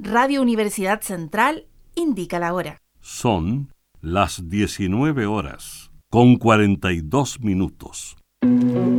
Radio Universidad Central indica la hora. Son las 19 horas, con 42 minutos.